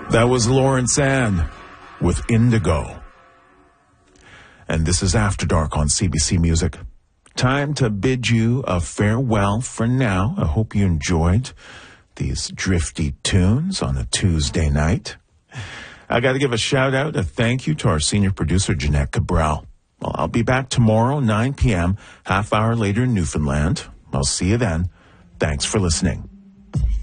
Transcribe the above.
That was Lauren Sand with Indigo. And this is After Dark on CBC Music. Time to bid you a farewell for now. I hope you enjoyed these drifty tunes on a Tuesday night. I got to give a shout out, a thank you to our senior producer, Jeanette Cabral. Well, I'll be back tomorrow, 9 p.m., half hour later in Newfoundland. I'll see you then. Thanks for listening.